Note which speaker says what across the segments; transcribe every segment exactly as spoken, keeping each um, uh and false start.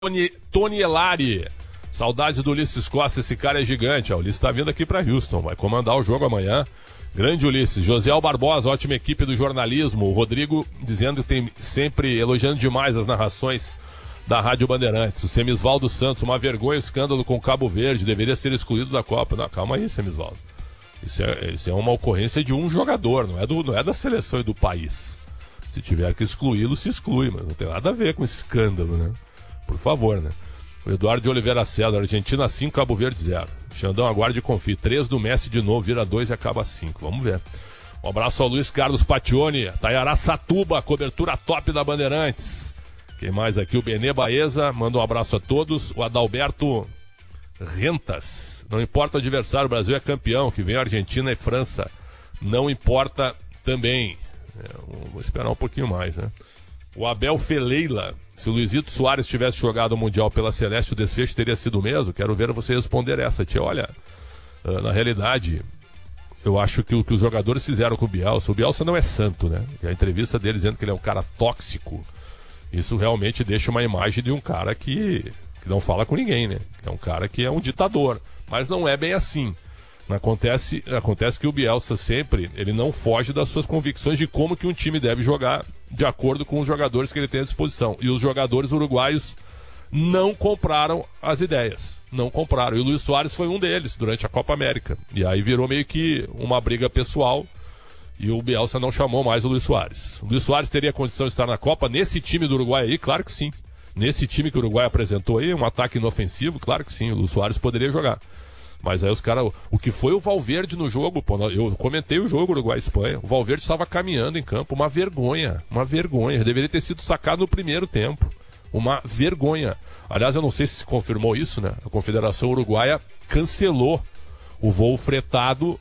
Speaker 1: Tony, Tony Elari. Saudades do Ulisses Costa, esse cara é gigante. Ó, o Ulisses tá vindo aqui para Houston, vai comandar o jogo amanhã. Grande Ulisses. Josiel Barbosa, ótima equipe do jornalismo. O Rodrigo dizendo que tem sempre elogiando demais as narrações da Rádio Bandeirantes. O Semisvaldo Santos, uma vergonha, escândalo com Cabo Verde, deveria ser excluído da Copa. Não, calma aí, Semisvaldo. Isso é, isso é uma ocorrência de um jogador, não é, do, não é da seleção e do país. Se tiver que excluí-lo, se exclui, mas não tem nada a ver com escândalo, né? Por favor, né? O Eduardo de Oliveira César, Argentina cinco, Cabo Verde zero. Xandão, aguarde e confie. três do Messi de novo, vira dois e acaba cinco. Vamos ver. Um abraço ao Luiz Carlos Patione, Taiaraçatuba, cobertura top da Bandeirantes. Quem mais aqui? O Benê Baeza, manda um abraço a todos. O Adalberto Rentas, não importa o adversário, o Brasil é campeão, que vem a Argentina e França. Não importa também. É, vou esperar um pouquinho mais, né? O Abel Feleila, se o Luizito Soares tivesse jogado o Mundial pela Celeste, o desfecho teria sido o mesmo? Quero ver você responder essa, tia. Olha, na realidade, eu acho que o que os jogadores fizeram com o Bielsa, o Bielsa não é santo, né? E a entrevista dele dizendo que ele é um cara tóxico, isso realmente deixa uma imagem de um cara que, que não fala com ninguém, né? É um cara que é um ditador, mas não é bem assim. Acontece, acontece que o Bielsa sempre, ele não foge das suas convicções de como que um time deve jogar de acordo com os jogadores que ele tem à disposição. E os jogadores uruguaios não compraram as ideias, não compraram. E o Luiz Soares foi um deles durante a Copa América. E aí virou meio que uma briga pessoal e o Bielsa não chamou mais o Luiz Soares. O Luiz Soares teria condição de estar na Copa nesse time do Uruguai aí? Claro que sim. Nesse time que o Uruguai apresentou aí, um ataque inofensivo, claro que sim, o Luiz Soares poderia jogar. Mas aí os caras, o que foi o Valverde no jogo, pô, eu comentei o jogo Uruguai-Espanha, o Valverde estava caminhando em campo, uma vergonha, uma vergonha, ele deveria ter sido sacado no primeiro tempo, uma vergonha. Aliás, eu não sei se se confirmou isso, né? A Confederação Uruguaia cancelou o voo fretado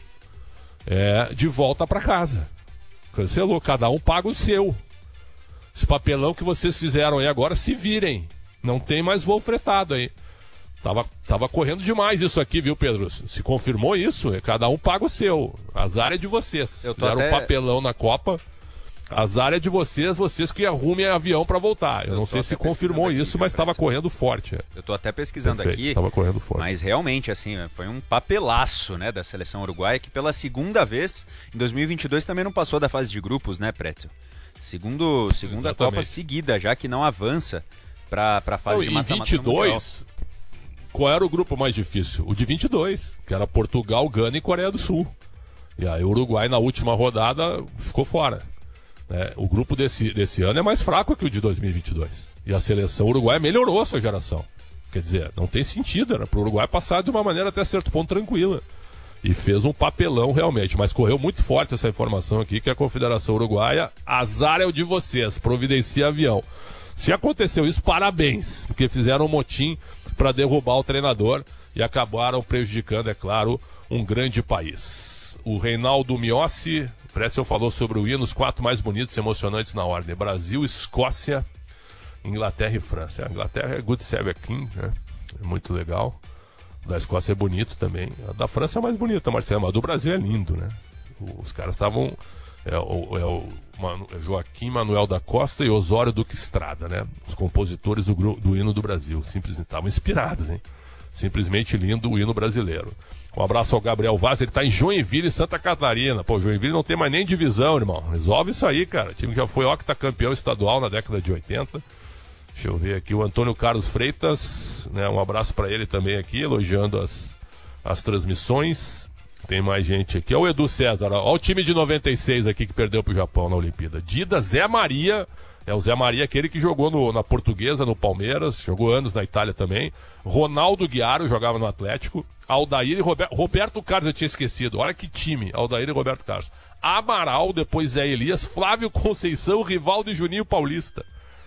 Speaker 1: é, de volta para casa, cancelou, cada um paga o seu. Esse papelão que vocês fizeram aí agora, se virem, não tem mais voo fretado aí. Tava, tava correndo demais isso aqui, viu, Pedro? Se confirmou isso, cada um paga o seu. Azar é de vocês.
Speaker 2: Eu tô
Speaker 1: Deram
Speaker 2: até...
Speaker 1: um papelão na Copa. Azar é de vocês, vocês que arrumem avião para voltar. Eu, Eu não sei se confirmou isso, aqui, mas estava correndo forte.
Speaker 2: Eu tô até pesquisando
Speaker 1: Perfeito,
Speaker 2: aqui.
Speaker 1: Tava correndo forte.
Speaker 2: Mas realmente, assim, foi um papelaço, né, da seleção uruguaia, que pela segunda vez, em dois mil e vinte e dois, também não passou da fase de grupos, né, Pretzel? Segundo, segunda
Speaker 1: Exatamente.
Speaker 2: Copa seguida, já que não avança para a fase
Speaker 1: não,
Speaker 2: de mata-mata.
Speaker 1: Em vinte e dois... Qual era o grupo mais difícil? O de vinte e dois, que era Portugal, Gana e Coreia do Sul. E aí o Uruguai na última rodada ficou fora. É, o grupo desse, desse ano é mais fraco que o de dois mil e vinte e dois. E a seleção uruguaia melhorou a sua geração. Quer dizer, não tem sentido, era para o Uruguai passar de uma maneira até certo ponto tranquila. E fez um papelão realmente, mas correu muito forte essa informação aqui, que a Confederação Uruguaia, azar é o de vocês, providencia avião. Se aconteceu isso, parabéns, porque fizeram um motim para derrubar o treinador e acabaram prejudicando, é claro, um grande país. O Reinaldo Miossi, o Pretzel falou sobre o hino, os quatro mais bonitos e emocionantes na ordem: Brasil, Escócia, Inglaterra e França. A Inglaterra é Good Save a King, né? É muito legal. O da Escócia é bonito também. A da França é mais bonita, Marcelo, mas a do Brasil é lindo, né? Os caras estavam... É o, é o Manu, é Joaquim Manuel da Costa e Osório Duque Estrada, né? Os compositores do, do hino do Brasil. Simplesmente estavam inspirados, hein? Simplesmente lindo o hino brasileiro. Um abraço ao Gabriel Vaz, ele tá em Joinville, Santa Catarina. Pô, Joinville não tem mais nem divisão, irmão. Resolve isso aí, cara. O time já foi octacampeão estadual na década de oitenta. Deixa eu ver aqui o Antônio Carlos Freitas, né? Um abraço para ele também aqui, elogiando as, as transmissões. Tem mais gente aqui. Olha o Edu César. Olha o time de noventa e seis aqui que perdeu pro Japão na Olimpíada. Dida, Zé Maria. É o Zé Maria, aquele que jogou no, na Portuguesa, no Palmeiras. Jogou anos na Itália também. Ronaldo Guiaro jogava no Atlético. Aldair e Roberto. Roberto Carlos eu tinha esquecido. Olha que time. Aldair e Roberto Carlos. Amaral, depois Zé Elias. Flávio Conceição, Rivaldo e Juninho Paulista.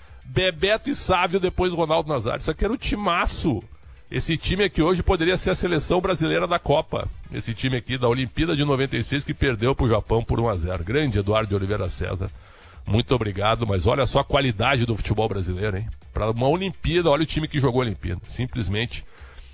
Speaker 1: Bebeto e Sávio, depois Ronaldo Nazário. Isso aqui era o timaço. Esse time aqui hoje poderia ser a seleção brasileira da Copa. Esse time aqui da Olimpíada de noventa e seis que perdeu para o Japão por um a zero. Grande Eduardo de Oliveira César. Muito obrigado, mas olha só a qualidade do futebol brasileiro, hein? Para uma Olimpíada, olha o time que jogou a Olimpíada. Simplesmente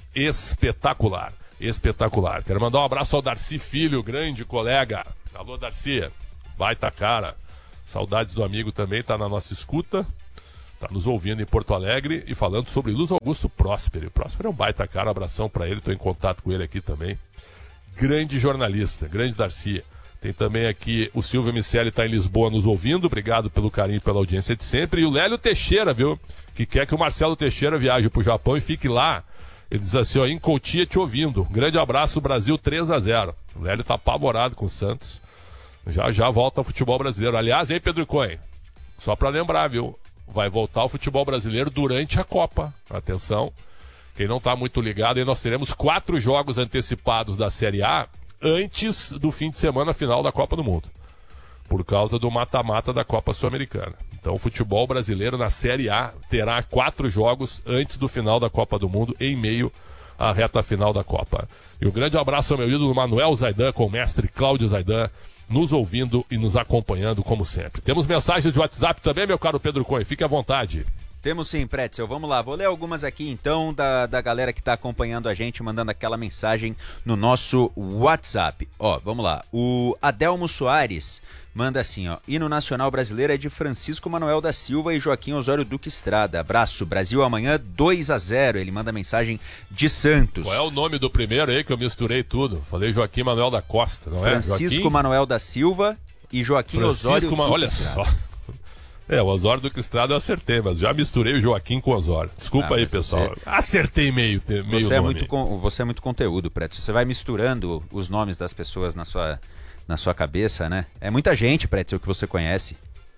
Speaker 1: espetacular. Espetacular. Quero mandar um abraço ao Darcy Filho, grande colega. Alô, Darcy. Baita cara. Saudades do amigo também, tá na nossa escuta. Tá nos ouvindo em Porto Alegre e falando sobre Luiz Augusto Próspero. O Próspero é um baita cara, abração pra ele, tô em contato com ele aqui também. Grande jornalista, grande Darcy. Tem também aqui o Silvio Micelli, tá em Lisboa nos ouvindo, obrigado pelo carinho e pela audiência de sempre. E o Lélio Teixeira, viu, que quer que o Marcelo Teixeira viaje pro Japão e fique lá. Ele diz assim, ó, em Cotia te ouvindo. Grande abraço, Brasil três a zero. O Lélio tá apavorado com o Santos. Já já volta ao futebol brasileiro. Aliás, hein, Pedro Cohen? Só pra lembrar, viu? Vai voltar ao futebol brasileiro durante a Copa. Atenção. Quem não tá muito ligado, aí nós teremos quatro jogos antecipados da Série A antes do fim de semana final da Copa do Mundo. Por causa do mata-mata da Copa Sul-Americana. Então o futebol brasileiro na Série A terá quatro jogos antes do final da Copa do Mundo, em meio à reta final da Copa. E um grande abraço ao meu ídolo Manuel Zaidan, com o mestre Cláudio Zaidan, nos ouvindo e nos acompanhando como sempre. Temos mensagens de WhatsApp também, meu caro Pedro Cohen, fique à vontade.
Speaker 2: Temos sim, Pretzel. Vamos lá, vou ler algumas aqui então da, da galera que está acompanhando a gente, mandando aquela mensagem no nosso WhatsApp. Ó, vamos lá. O Adelmo Soares manda assim, ó. Hino nacional brasileiro é de Francisco Manuel da Silva e Joaquim Osório Duque Estrada. Abraço, Brasil amanhã dois a zero. Ele manda mensagem de Santos.
Speaker 1: Qual é o nome do primeiro aí que eu misturei tudo? Falei Joaquim Manuel da Costa, não é?
Speaker 2: Francisco
Speaker 1: Joaquim?
Speaker 2: Manuel da Silva e Joaquim
Speaker 1: Francisco
Speaker 2: Osório
Speaker 1: Ma...
Speaker 2: Duque
Speaker 1: Olha
Speaker 2: Estrada.
Speaker 1: só. É, o Osório Duque Estrada eu acertei, mas já misturei o Joaquim com o Osório. Desculpa
Speaker 2: Ah,
Speaker 1: aí, pessoal. Você... Acertei meio, meio
Speaker 2: você é
Speaker 1: nome.
Speaker 2: muito con... Você é muito conteúdo, Preto. Você vai misturando os nomes das pessoas na sua, na sua cabeça, né? É muita gente, Preto, que você conhece.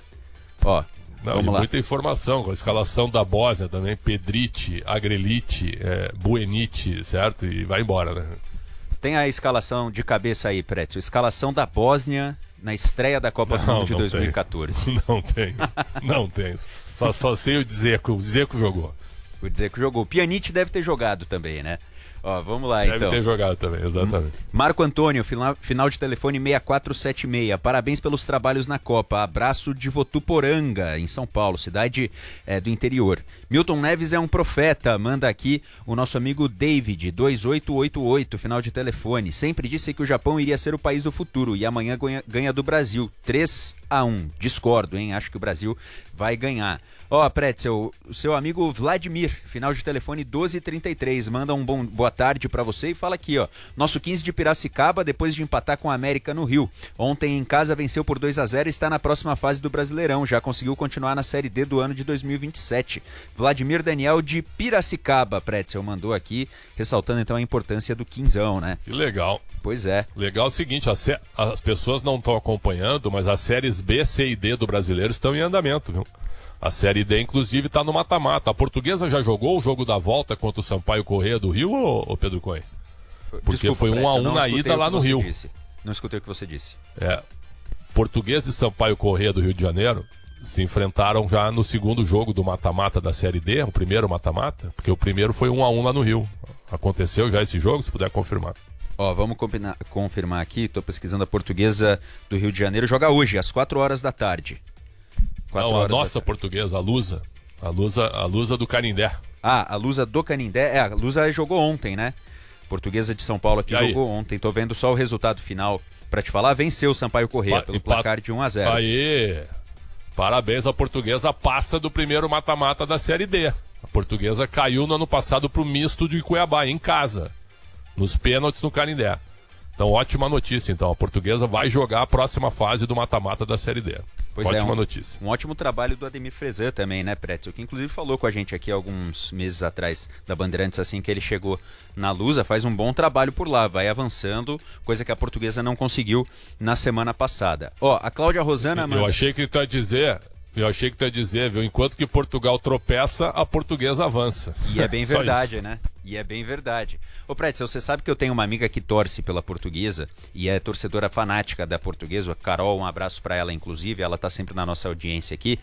Speaker 2: Ó,
Speaker 1: Não,
Speaker 2: vamos
Speaker 1: e
Speaker 2: lá.
Speaker 1: muita informação, com a escalação da Bósnia também, Pedrite, Agrelite, é, Buenite, certo? E vai embora, né?
Speaker 2: Tem a escalação de cabeça aí, Preto. Escalação da Bósnia na estreia da Copa do
Speaker 1: Não,
Speaker 2: Mundo de
Speaker 1: não
Speaker 2: dois mil e
Speaker 1: tem.
Speaker 2: quatorze.
Speaker 1: Não tenho, não tenho. Só, só sei o Dzeko, o Dzeko jogou.
Speaker 2: Vou dizer que jogou. O Pjanic deve ter jogado também, né? Ó, vamos lá
Speaker 1: Deve
Speaker 2: então.
Speaker 1: ter jogado também, exatamente.
Speaker 2: Marco Antônio, final, final de telefone seis quatro sete seis. Parabéns pelos trabalhos na Copa. Abraço de Votuporanga, em São Paulo, cidade é, do interior. Milton Neves é um profeta. Manda aqui o nosso amigo David, dois oito oito oito, final de telefone. Sempre disse que o Japão iria ser o país do futuro e amanhã ganha, ganha do Brasil. três a um. Discordo, hein? Acho que o Brasil vai ganhar. Ó, oh, Pretzel, o seu amigo Vladimir, final de telefone doze trinta e três, manda um bom boa tarde pra você e fala aqui, ó. Nosso quinze de Piracicaba, depois de empatar com a América no Rio. Ontem em casa venceu por dois a zero e está na próxima fase do Brasileirão. Já conseguiu continuar na Série D do ano de dois mil e vinte e sete. Vladimir Daniel de Piracicaba, Pretzel, mandou aqui, ressaltando então a importância do quinzão, né?
Speaker 1: Que legal.
Speaker 2: Pois é.
Speaker 1: Legal é o seguinte, as, sé- as pessoas não estão acompanhando, mas as séries B, C e D do Brasileiro estão em andamento, viu? A Série D, inclusive, está no mata-mata. A Portuguesa já jogou o jogo da volta contra o Sampaio Corrêa do Rio, ou, ou Pedro Cohen? Porque
Speaker 2: Desculpa,
Speaker 1: foi um a um na ida lá no Rio.
Speaker 2: Disse. Não escutei o que você disse.
Speaker 1: É, Portuguesa e Sampaio Corrêa do Rio de Janeiro se enfrentaram já no segundo jogo do mata-mata da Série D, o primeiro mata-mata, porque o primeiro foi um a um lá no Rio. Aconteceu já esse jogo, se puder confirmar.
Speaker 2: Ó, vamos combinar, confirmar aqui, estou pesquisando a Portuguesa do Rio de Janeiro, joga hoje, às quatro horas da tarde.
Speaker 1: Não, a nossa Portuguesa, a Lusa. A Lusa, a Lusa do Canindé.
Speaker 2: Ah, a Lusa do Canindé. É, a Lusa jogou ontem, né? Portuguesa de São Paulo aqui jogou ontem. Tô vendo só o resultado final pra te falar. Venceu o Sampaio Corrêa
Speaker 1: Pa-
Speaker 2: pelo
Speaker 1: e pa-
Speaker 2: placar de um a zero.
Speaker 1: Aí, parabéns, a Portuguesa passa do primeiro mata-mata da Série D. A Portuguesa caiu no ano passado pro misto de Cuiabá, em casa. Nos pênaltis no Canindé. Então, ótima notícia, então. A Portuguesa vai jogar a próxima fase do mata-mata da Série D.
Speaker 2: Pois
Speaker 1: ótima
Speaker 2: é, um,
Speaker 1: notícia.
Speaker 2: Um ótimo trabalho do Ademir Frezan também, né, Pretzel? Que inclusive falou com a gente aqui alguns meses atrás da Bandeirantes, assim que ele chegou na Lusa, faz um bom trabalho por lá, vai avançando, coisa que a Portuguesa não conseguiu na semana passada. Ó, a Cláudia Rosana...
Speaker 1: Eu
Speaker 2: manda...
Speaker 1: achei que tu ia dizer... Eu achei que tu ia dizer, viu? Enquanto que Portugal tropeça, a Portuguesa avança.
Speaker 2: E é bem
Speaker 1: Só
Speaker 2: verdade,
Speaker 1: isso.
Speaker 2: né? E é bem verdade. Ô, Pretzel, você sabe que eu tenho uma amiga que torce pela Portuguesa e é torcedora fanática da Portuguesa, a Carol, um abraço pra ela, inclusive, ela tá sempre na nossa audiência aqui.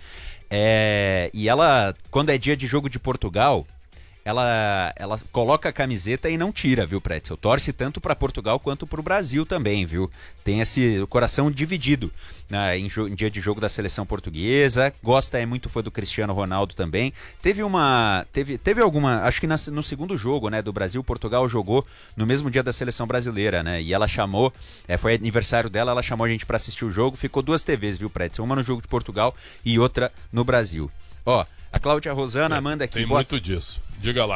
Speaker 2: É... E ela, quando é dia de jogo de Portugal, ela, ela coloca a camiseta e não tira, viu, Pretzel? Torce tanto para Portugal quanto para o Brasil também, viu? Tem esse coração dividido, né, em, em dia de jogo da seleção portuguesa. Gosta, é muito fã do Cristiano Ronaldo também. Teve uma... Teve, teve alguma... Acho que na, no segundo jogo, né, do Brasil, Portugal jogou no mesmo dia da seleção brasileira, né? E ela chamou... É, foi aniversário dela, ela chamou a gente para assistir o jogo. Ficou duas T Vs, viu, Pretzel? Uma no jogo de Portugal e outra no Brasil. Ó, A Cláudia Rosana manda aqui.
Speaker 1: Tem
Speaker 2: boa...
Speaker 1: muito disso. Diga lá.